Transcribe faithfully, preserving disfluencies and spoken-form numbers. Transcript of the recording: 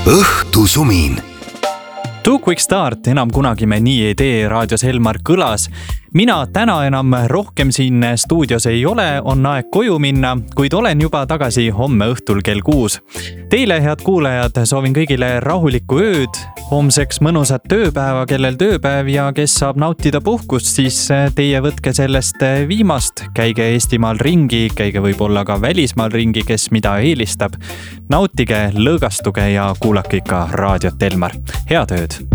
õhtusumin. Too Quick Start, enam kunagi me nii ei tee, raadios Elmar kõlas. Mina täna enam rohkem siin stuudios ei ole, on aeg koju minna, kuid olen juba tagasi homme õhtul kell kuus. Teile, head kuulajad, soovin kõigile rahulikku ööd, homseks mõnusat tööpäeva, kellel tööpäev ja kes saab nautida puhkust, siis teie võtke sellest viimast. Käige Eestimaal ringi, käige võib-olla ka välismaal ringi, kes mida eelistab. Nautige, lõõgastuge ja kuulake ikka raadiot Elmar. Head ööd!